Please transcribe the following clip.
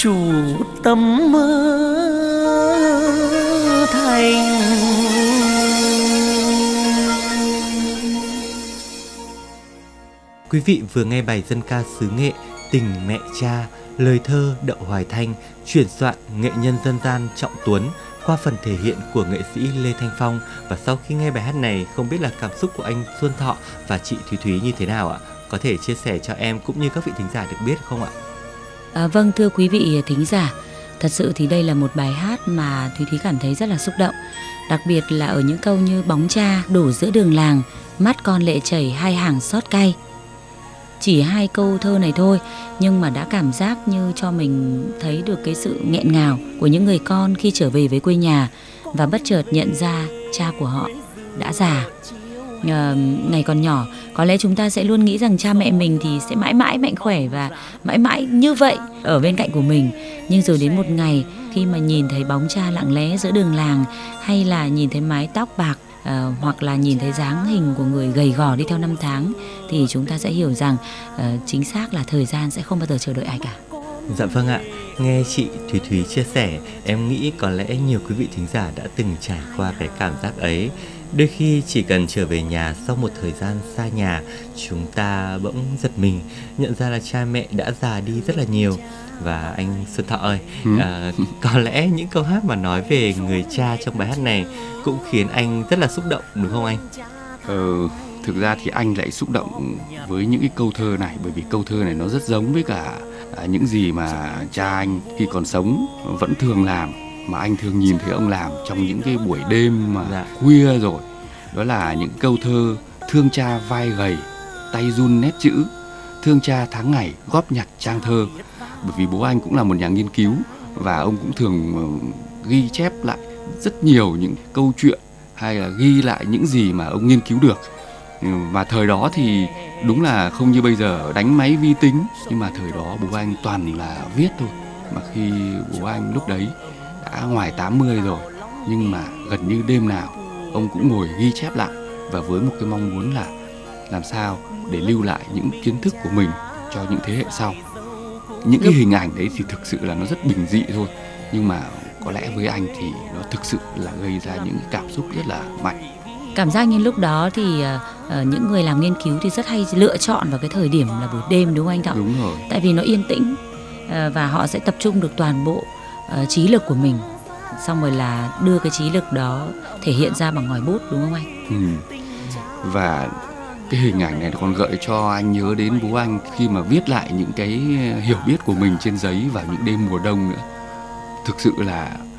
chủ tâm mơ thành. Quý vị vừa nghe bài dân ca xứ Nghệ Tình Mẹ Cha, lời thơ Đậu Hoài Thanh, chuyển soạn nghệ nhân dân gian Trọng Tuấn qua phần thể hiện của nghệ sĩ Lê Thanh Phong. Và sau khi nghe bài hát này, không biết là cảm xúc của anh Xuân Thọ và chị Thúy Thúy như thế nào ạ? Có thể chia sẻ cho em cũng như các vị thính giả được biết không ạ? Vâng, thưa quý vị thính giả, thật sự thì đây là một bài hát mà Thúy Thúy cảm thấy rất là xúc động. Đặc biệt là ở những câu như bóng cha đổ giữa đường làng, mắt con lệ chảy hai hàng xót cay. Chỉ hai câu thơ này thôi nhưng mà đã cảm giác như cho mình thấy được cái sự nghẹn ngào của những người con khi trở về với quê nhà và bất chợt nhận ra cha của họ đã già. Ngày còn nhỏ, có lẽ chúng ta sẽ luôn nghĩ rằng cha mẹ mình thì sẽ mãi mãi mạnh khỏe và mãi mãi như vậy ở bên cạnh của mình. Nhưng rồi đến một ngày khi mà nhìn thấy bóng cha lặng lẽ giữa đường làng, hay là nhìn thấy mái tóc bạc, hoặc là nhìn thấy dáng hình của người gầy gò đi theo năm tháng, thì chúng ta sẽ hiểu rằng chính xác là thời gian sẽ không bao giờ chờ đợi ai cả. Dạ vâng ạ, nghe chị Thúy Thúy chia sẻ, em nghĩ có lẽ nhiều quý vị thính giả đã từng trải qua cái cảm giác ấy. Đôi khi chỉ cần trở về nhà sau một thời gian xa nhà, chúng ta bỗng giật mình, nhận ra là cha mẹ đã già đi rất là nhiều. Và anh Xuân Thọ ơi, có lẽ những câu hát mà nói về người cha trong bài hát này cũng khiến anh rất là xúc động, đúng không anh? Thực ra thì anh lại xúc động với những cái câu thơ này, bởi vì câu thơ này nó rất giống với cả những gì mà cha anh khi còn sống vẫn thường làm, mà anh thường nhìn thấy ông làm trong những cái buổi đêm mà khuya rồi. Đó là những câu thơ: thương cha vai gầy, tay run nét chữ, thương cha tháng ngày góp nhặt trang thơ. Bởi vì bố anh cũng là một nhà nghiên cứu và ông cũng thường ghi chép lại rất nhiều những câu chuyện hay là ghi lại những gì mà ông nghiên cứu được. Và thời đó thì đúng là không như bây giờ đánh máy vi tính, nhưng mà thời đó bố anh toàn là viết thôi. Mà khi bố anh lúc đấy đã ngoài 80 rồi, nhưng mà gần như đêm nào ông cũng ngồi ghi chép lại, và với một cái mong muốn là làm sao để lưu lại những kiến thức của mình cho những thế hệ sau. Những cái hình ảnh đấy thì thực sự là nó rất bình dị thôi, nhưng mà có lẽ với anh thì nó thực sự là gây ra những cảm xúc rất là mạnh. Cảm giác như lúc đó thì những người làm nghiên cứu thì rất hay lựa chọn vào cái thời điểm là buổi đêm, đúng không anh Thọ? Đúng rồi. Tại vì nó yên tĩnh và họ sẽ tập trung được toàn bộ trí lực của mình, xong rồi là đưa cái trí lực đó thể hiện ra bằng ngòi bút, đúng không anh? Và cái hình ảnh này còn gợi cho anh nhớ đến bố anh khi mà viết lại những cái hiểu biết của mình trên giấy vào những đêm mùa đông nữa. Thực sự là